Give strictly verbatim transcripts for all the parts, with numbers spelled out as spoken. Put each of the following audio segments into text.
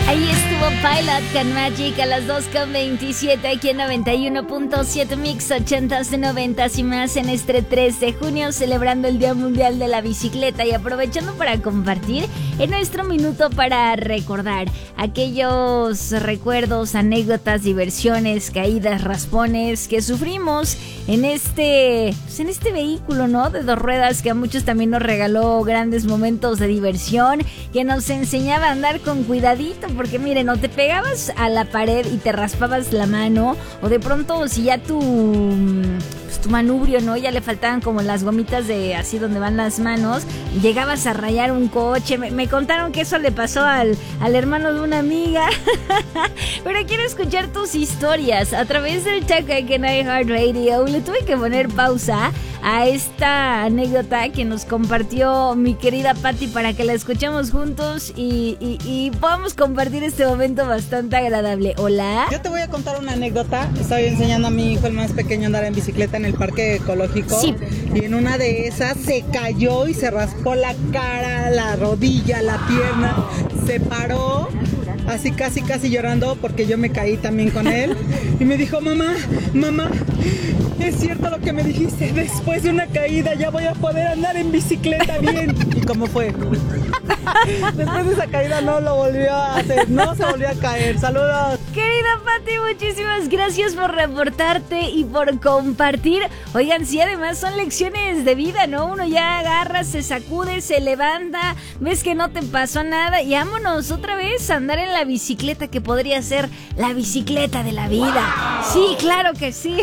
Ahí estuvo Pilot con Magic a las dos con veintisiete aquí en noventa y uno punto siete Mix ochentas, noventas y más en este tres de junio, celebrando el Día Mundial de la Bicicleta y aprovechando para compartir en nuestro minuto para recordar aquellos recuerdos, anécdotas, diversiones, caídas, raspones que sufrimos en este, pues en este vehículo, ¿no? De dos ruedas que a muchos también nos regaló grandes momentos de diversión, que nos enseñaba a andar con cuidadito, porque miren, o te pegabas a la pared y te raspabas la mano, o de pronto si ya tu, pues tu manubrio, ¿no? Ya le faltaban como las gomitas de así donde van las manos, llegabas a rayar un coche. Me, me contaron que eso le pasó al, al hermano de una amiga. Pero quiero escuchar tus historias a través del chat en iHeartRadio. Le tuve que poner pausa a esta anécdota que nos compartió mi querida Patti para que la escuchemos juntos y, y, y podamos compartir este momento bastante agradable. Hola. Yo te voy a contar una anécdota. Estaba enseñando a mi hijo, el más pequeño, a andar en bicicleta en el parque ecológico. Sí. Y en una de esas se cayó y se raspó la cara, la rodilla, la pierna. Se paró, así casi casi llorando porque yo me caí también con él. Y me dijo, mamá, mamá, es cierto lo que me dijiste, después de una caída ya voy a poder andar en bicicleta bien. ¿Y cómo fue? Después de esa caída no lo volvió a hacer, no se volvió a caer. Saludos. Querida Pati, muchísimas gracias por reportarte y por compartir. Oigan, sí, además son lecciones de vida, ¿no? Uno ya agarra, se sacude, se levanta, ves que no te pasó nada y vámonos otra vez a andar en la bicicleta, que podría ser la bicicleta de la vida. Sí, claro que sí.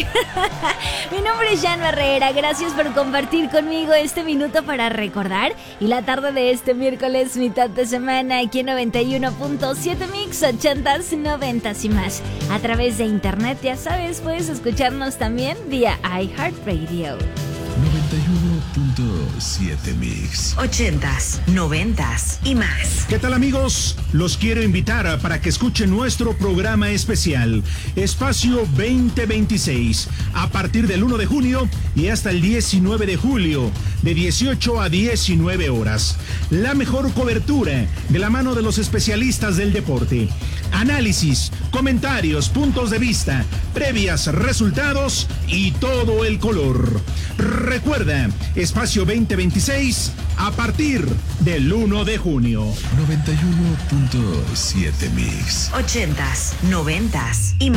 Mi nombre es Jan Barrera, gracias por compartir conmigo este minuto para recordar y la tarde de este miércoles, mitad de semana, aquí en noventa y uno punto siete Mix ochentas, noventas y más. A través de internet, ya sabes, puedes escucharnos también vía iHeartRadio. noventa y uno punto siete Mix ochentas, noventas y más. ¿Qué tal, amigos? Los quiero invitar para que escuchen nuestro programa especial Espacio veinte veintiséis a partir del uno de junio y hasta el diecinueve de julio de dieciocho a diecinueve horas. La mejor cobertura de la mano de los especialistas del deporte. Análisis, comentarios, puntos de vista, previas, resultados y todo el color. Recuerda, Espacio veinte veintiséis a partir del uno de junio. noventa y uno punto siete Mix ochentas, noventas y más.